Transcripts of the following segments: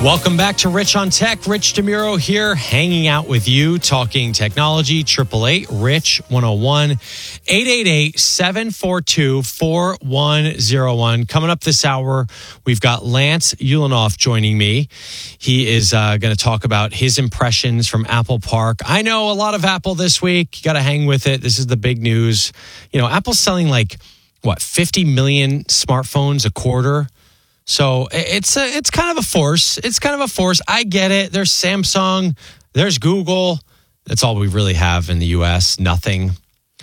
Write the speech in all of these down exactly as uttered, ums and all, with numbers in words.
Welcome back to Rich on Tech. Rich DeMuro here, hanging out with you, talking technology. eight eight eight, RICH one oh one, eight eight eight, seven four two, four one oh one. Coming up this hour, we've got Lance Ulanoff joining me. He is uh, going to talk about his impressions from Apple Park. I know a lot of Apple this week. You got to hang with it. This is the big news. You know, Apple's selling like, what, fifty million smartphones a quarter. So it's a, it's kind of a force. It's kind of a force. I get it. There's Samsung. There's Google. That's all we really have in the U S. Nothing.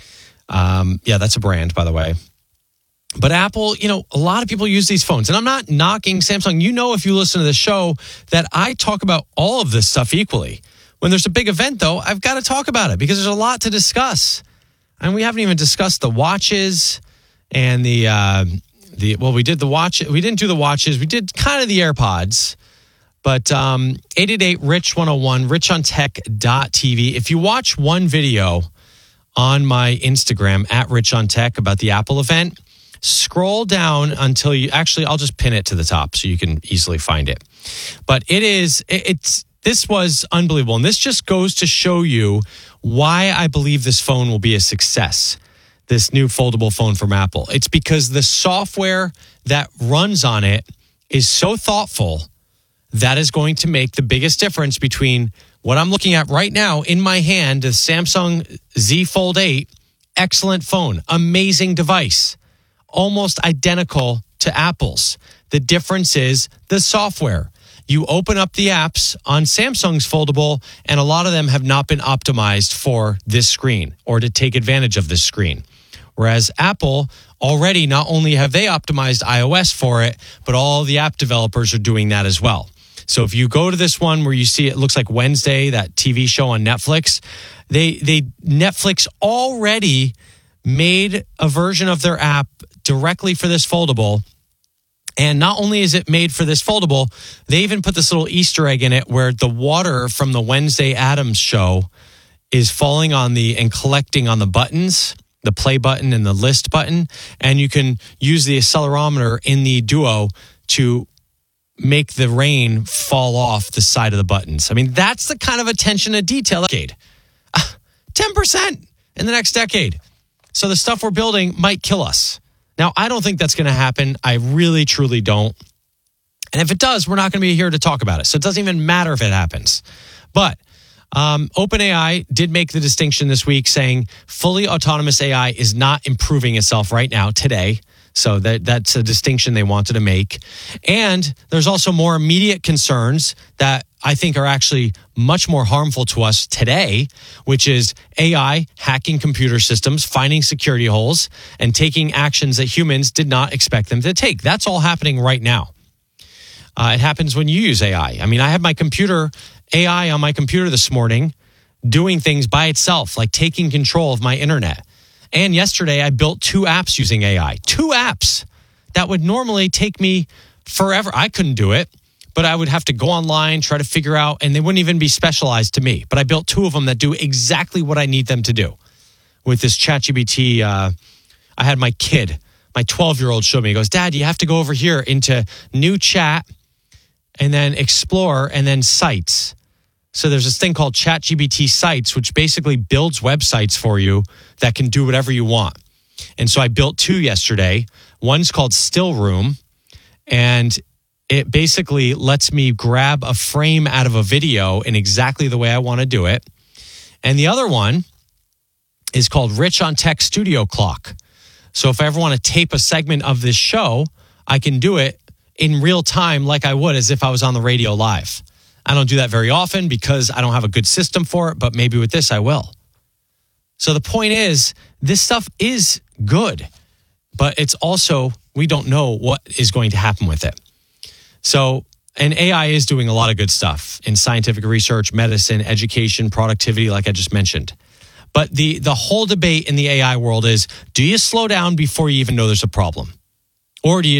Um, yeah, that's a brand, by the way. But Apple, you know, a lot of people use these phones. And I'm not knocking Samsung. You know, if you listen to the show, that I talk about all of this stuff equally. When there's a big event, though, I've got to talk about it because there's a lot to discuss. And we haven't even discussed the watches and the... Uh, The, well, we did the watch. We didn't do the watches. We did kind of the AirPods. But um, eight eight eight, RICH one oh one, rich on tech dot t v. If you watch one video on my Instagram, at RichOnTech, about the Apple event, scroll down until you... Actually, I'll just pin it to the top so you can easily find it. But it is... It, it's this was unbelievable. And this just goes to show you why I believe this phone will be a success. This new foldable phone from Apple. It's because the software that runs on it is so thoughtful that is going to make the biggest difference between what I'm looking at right now in my hand, the Samsung Z Fold eight, excellent phone, amazing device, almost identical to Apple's. The difference is the software. You open up the apps on Samsung's foldable, and a lot of them have not been optimized for this screen or to take advantage of this screen. Whereas Apple, already not only have they optimized iOS for it, but all the app developers are doing that as well. So if you go to this one where you see it looks like Wednesday, that T V show on Netflix, they they Netflix already made a version of their app directly for this foldable. And not only is it made for this foldable, they even put this little Easter egg in it where the water from the Wednesday Addams show is falling on the and collecting on the buttons, the play button and the list button, and you can use the accelerometer in the Duo to make the rain fall off the side of the buttons. I mean, that's the kind of attention to detail. Decade. ten percent in the next decade. So the stuff we're building might kill us. Now, I don't think that's going to happen. I really, truly don't. And if it does, we're not going to be here to talk about it. So it doesn't even matter if it happens. But Um, OpenAI did make the distinction this week saying fully autonomous A I is not improving itself right now, today. So that that's a distinction they wanted to make. And there's also more immediate concerns that I think are actually much more harmful to us today, which is A I hacking computer systems, finding security holes, and taking actions that humans did not expect them to take. That's all happening right now. Uh, it happens when you use A I. I mean, I have my computer... A I on my computer this morning doing things by itself, like taking control of my internet. And yesterday I built two apps using A I. Two apps that would normally take me forever. I couldn't do it, but I would have to go online, try to figure out, and they wouldn't even be specialized to me. But I built two of them that do exactly what I need them to do. With this ChatGPT, uh, I had my kid, my twelve-year-old show me. He goes, Dad, you have to go over here into new chat and then explore and then sites. So there's this thing called ChatGPT Sites, which basically builds websites for you that can do whatever you want. And so I built two yesterday. One's called Still Room, and it basically lets me grab a frame out of a video in exactly the way I want to do it. And the other one is called Rich on Tech Studio Clock. So if I ever want to tape a segment of this show, I can do it in real time like I would as if I was on the radio live. I don't do that very often because I don't have a good system for it, but maybe with this I will. So the point is, this stuff is good, but it's also, we don't know what is going to happen with it. So, and A I is doing a lot of good stuff in scientific research, medicine, education, productivity, like I just mentioned. But the, the whole debate in the A I world is, do you slow down before you even know there's a problem? Or do you